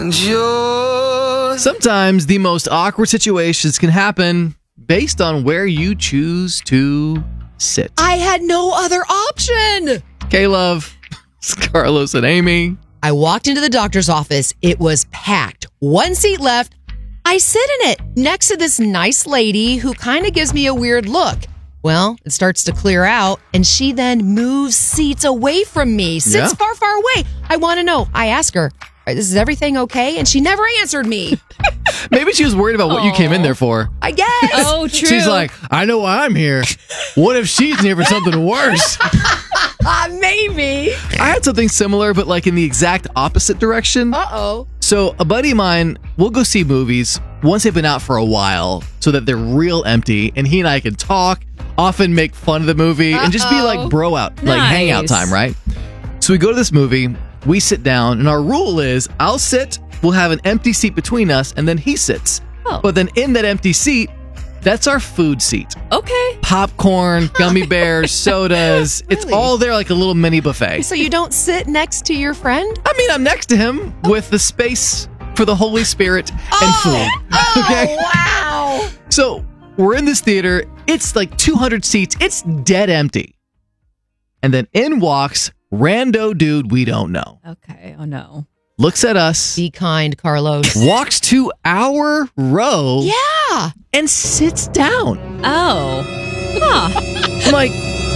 Sometimes the most awkward situations can happen based on where you choose to sit. I had no other option. K-Love, Carlos, and Amy. I walked into the doctor's office. It was packed. One seat left. I sit in it next to this nice lady who kind of gives me a weird look. Well, it starts to clear out, and she then moves seats away from me, sits far, far away. I want to know. I ask her, is everything okay? And she never answered me. Maybe she was worried about what you came in there for. I guess. Oh, true. She's like, I know why I'm here. What if she's here for something worse? Maybe. I had something similar, but like in the exact opposite direction. Uh-oh. So a buddy of mine, we'll go see movies once they've been out for a while so that they're real empty, and he and I can talk, often make fun of the movie, and just be like bro out, like hangout time, right? So we go to this movie, we sit down, and our rule is I'll sit, we'll have an empty seat between us, and then he sits. But then in that empty seat, that's our food seat. Okay. Popcorn, gummy bears, sodas. Really? It's all there like a little mini buffet. So you don't sit next to your friend? I mean, I'm next to him with the space for the Holy Spirit and food. Okay? Wow. So we're in this theater. It's like 200 seats. It's dead empty. And then in walks rando dude we don't know. Okay. Oh, no. Looks at us. Be kind, Carlos. Walks to our row. Yeah. And sits down. Oh. Huh. I'm like,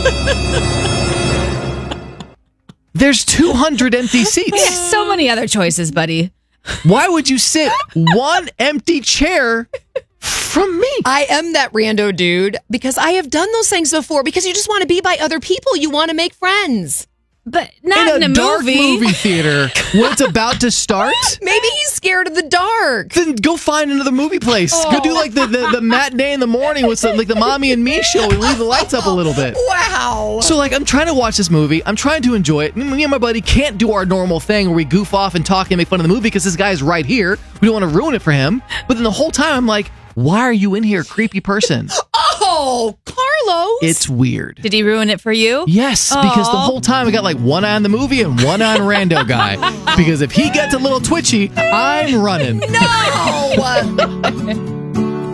there's 200 empty seats. We have so many other choices, buddy. Why would you sit one empty chair from me? I am that rando dude because I have done those things before because you just want to be by other people. You want to make friends. But not in a dark movie. theater when it's about to start. Maybe he's scared of the dark. Then go find another movie place. Go do like the matinee in the morning with like the Mommy and Me show and leave the lights up a little bit. Wow. So like I'm trying to watch this movie. I'm trying to enjoy it. Me and my buddy can't do our normal thing where we goof off and talk and make fun of the movie because this guy's right here. We don't want to ruin it for him. But then the whole time I'm like, why are you in here, creepy person? Oh, Carlos. It's weird. Did he ruin it for you? Yes, because the whole time I got like one eye on the movie and one eye on rando guy. Because if he gets a little twitchy, I'm running. No.